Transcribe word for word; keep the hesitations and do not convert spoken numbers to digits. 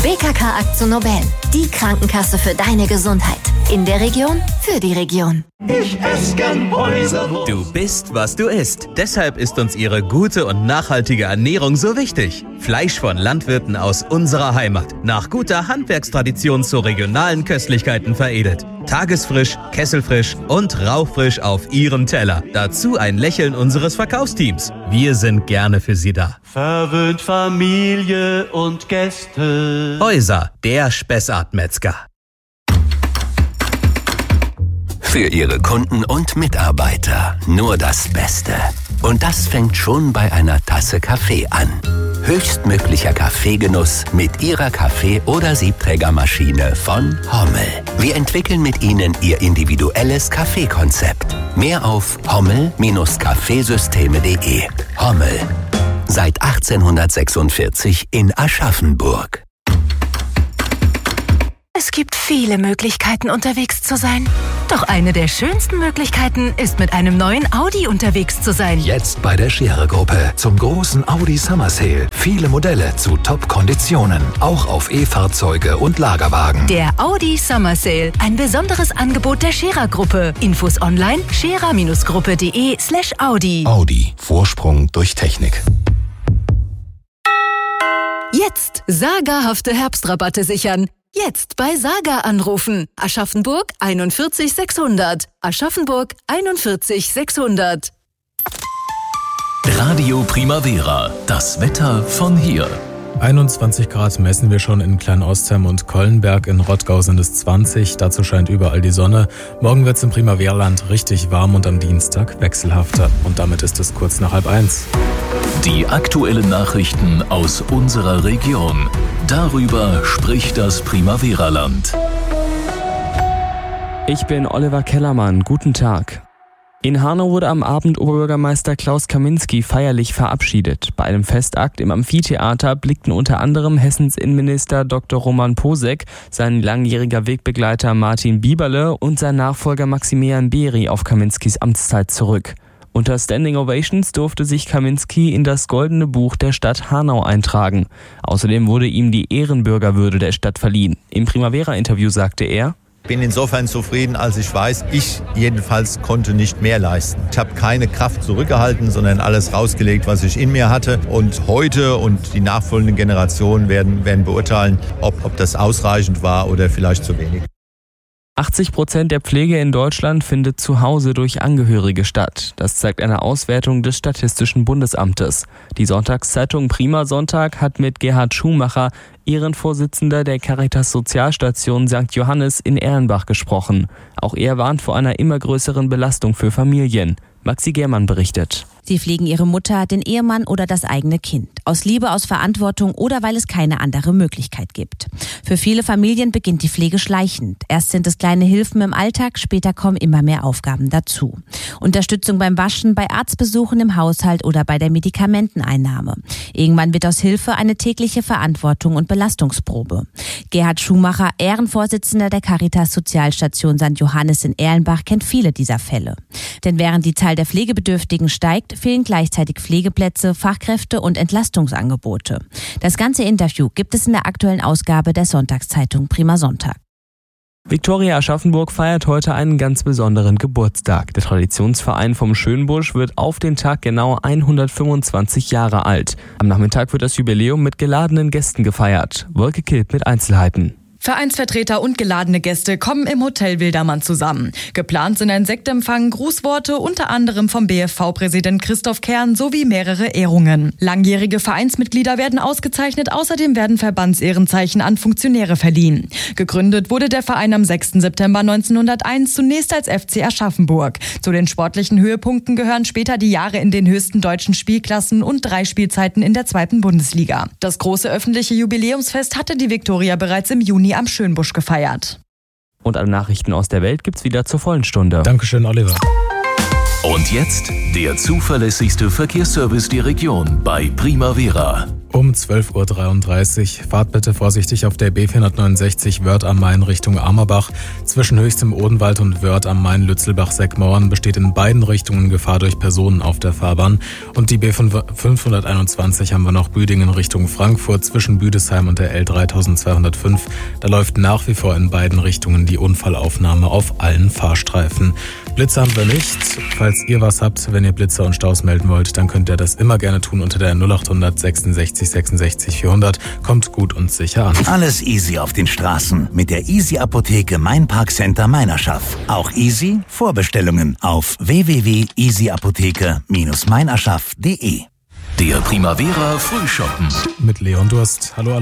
W K K AkzoNobel, die Krankenkasse für deine Gesundheit. In der Region, für die Region. Ich esse gern Häuserwurst. Du bist, was du isst. Deshalb ist uns ihre gute und nachhaltige Ernährung so wichtig. Fleisch von Landwirten aus unserer Heimat. Nach guter Handwerkstradition zu regionalen Köstlichkeiten veredelt. Tagesfrisch, kesselfrisch und rauchfrisch auf ihrem Teller. Dazu ein Lächeln unseres Verkaufsteams. Wir sind gerne für Sie da. Verwöhnt Familie und Gäste. Häuser, der Spessart-Metzger. Für Ihre Kunden und Mitarbeiter nur das Beste. Und das fängt schon bei einer Tasse Kaffee an. Höchstmöglicher Kaffeegenuss mit Ihrer Kaffee- oder Siebträgermaschine von Hommel. Wir entwickeln mit Ihnen Ihr individuelles Kaffeekonzept. Mehr auf hommel Bindestrich kaffeesysteme punkt de. Hommel. Seit achtzehnhundertsechsundvierzig in Aschaffenburg. Es gibt viele Möglichkeiten, unterwegs zu sein. Doch eine der schönsten Möglichkeiten ist, mit einem neuen Audi unterwegs zu sein. Jetzt bei der Scherer-Gruppe zum großen Audi Summer Sale. Viele Modelle zu Top-Konditionen. Auch auf E-Fahrzeuge und Lagerwagen. Der Audi Summer Sale. Ein besonderes Angebot der Scherer-Gruppe. Infos online scherer-gruppe.de slash Audi. Audi. Vorsprung durch Technik. Jetzt sagerhafte Herbstrabatte sichern. Jetzt bei Saga anrufen. Aschaffenburg einundvierzig sechshundert. Aschaffenburg einundvierzig sechshundert. Radio Primavera. Das Wetter von hier. einundzwanzig Grad messen wir schon in Kleinostheim und Kollenberg. In Rottgau sind es zwanzig. Dazu scheint überall die Sonne. Morgen wird es im Primaveraland richtig warm und am Dienstag wechselhafter. Und damit ist es kurz nach halb eins. Die aktuellen Nachrichten aus unserer Region. Darüber spricht das Primaveraland. Ich bin Oliver Kellermann. Guten Tag. In Hanau wurde am Abend Oberbürgermeister Klaus Kaminski feierlich verabschiedet. Bei einem Festakt im Amphitheater blickten unter anderem Hessens Innenminister Doktor Roman Posek, sein langjähriger Wegbegleiter Martin Bieberle und sein Nachfolger Maximilian Bery auf Kaminskis Amtszeit zurück. Unter Standing Ovations durfte sich Kaminski in das Goldene Buch der Stadt Hanau eintragen. Außerdem wurde ihm die Ehrenbürgerwürde der Stadt verliehen. Im Primavera-Interview sagte er: Ich bin insofern zufrieden, als ich weiß, ich jedenfalls konnte nicht mehr leisten. Ich habe keine Kraft zurückgehalten, sondern alles rausgelegt, was ich in mir hatte. Und heute und die nachfolgenden Generationen werden, werden beurteilen, ob, ob das ausreichend war oder vielleicht zu wenig. achtzig Prozent der Pflege in Deutschland findet zu Hause durch Angehörige statt. Das zeigt eine Auswertung des Statistischen Bundesamtes. Die Sonntagszeitung Prima Sonntag hat mit Gerhard Schumacher, Ehrenvorsitzender der Caritas Sozialstation Sankt Johannes in Erlenbach, gesprochen. Auch er warnt vor einer immer größeren Belastung für Familien. Maxi Germann berichtet. Sie pflegen ihre Mutter, den Ehemann oder das eigene Kind. Aus Liebe, aus Verantwortung oder weil es keine andere Möglichkeit gibt. Für viele Familien beginnt die Pflege schleichend. Erst sind es kleine Hilfen im Alltag, später kommen immer mehr Aufgaben dazu. Unterstützung beim Waschen, bei Arztbesuchen im Haushalt oder bei der Medikamenteneinnahme. Irgendwann wird aus Hilfe eine tägliche Verantwortung und Belastungsprobe. Gerhard Schumacher, Ehrenvorsitzender der Caritas Sozialstation Sankt Johannes in Erlenbach, kennt viele dieser Fälle. Denn während die Zahl der Pflegebedürftigen steigt, fehlen gleichzeitig Pflegeplätze, Fachkräfte und Entlastungsangebote. Das ganze Interview gibt es in der aktuellen Ausgabe der Sonntagszeitung Prima Sonntag. Viktoria Aschaffenburg feiert heute einen ganz besonderen Geburtstag. Der Traditionsverein vom Schönbusch wird auf den Tag genau hundertfünfundzwanzig Jahre alt. Am Nachmittag wird das Jubiläum mit geladenen Gästen gefeiert. Wolke Kilt mit Einzelheiten. Vereinsvertreter und geladene Gäste kommen im Hotel Wildermann zusammen. Geplant sind ein Sektempfang, Grußworte unter anderem vom B F V-Präsident Christoph Kern sowie mehrere Ehrungen. Langjährige Vereinsmitglieder werden ausgezeichnet, außerdem werden Verbandsehrenzeichen an Funktionäre verliehen. Gegründet wurde der Verein am sechsten September neunzehnhunderteins zunächst als F C Aschaffenburg. Zu den sportlichen Höhepunkten gehören später die Jahre in den höchsten deutschen Spielklassen und drei Spielzeiten in der zweiten Bundesliga. Das große öffentliche Jubiläumsfest hatte die Viktoria bereits im Juni am Schönbusch gefeiert. Und alle Nachrichten aus der Welt gibt's wieder zur vollen Stunde. Dankeschön, Oliver. Und jetzt der zuverlässigste Verkehrsservice der Region bei Primavera. Um zwölf Uhr dreiunddreißig. Fahrt bitte vorsichtig auf der B vierhundertneunundsechzig Wörth am Main Richtung Amerbach. Zwischen Höchstem Odenwald und Wörth am Main Lützelbach-Seckmauern besteht in beiden Richtungen Gefahr durch Personen auf der Fahrbahn. Und die B fünfhunderteinundzwanzig haben wir noch Büdingen Richtung Frankfurt zwischen Büdesheim und der L dreitausendzweihundertfünf. Da läuft nach wie vor in beiden Richtungen die Unfallaufnahme auf allen Fahrstreifen. Blitze haben wir nicht. Falls ihr was habt, wenn ihr Blitze und Staus melden wollt, dann könnt ihr das immer gerne tun unter der null achthundert sechsundsechzig sechsundsechzig vierhundert. Kommt gut und sicher an. Alles easy auf den Straßen mit der Easy Apotheke Main Park Center Meinerschaft. Auch easy Vorbestellungen auf w w w punkt easy apotheke Bindestrich meinerschaft punkt de. Der Primavera Frühschoppen mit Leon Durst. Hallo.